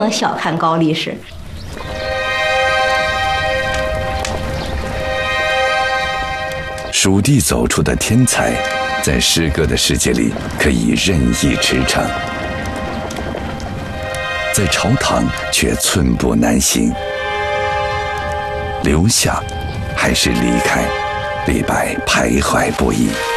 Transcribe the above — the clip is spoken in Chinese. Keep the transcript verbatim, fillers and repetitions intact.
小看高力士。 蜀地走出的天才，在诗歌的世界里可以任意驰骋，在朝堂却寸步难行。留下还是离开，李白徘徊不已。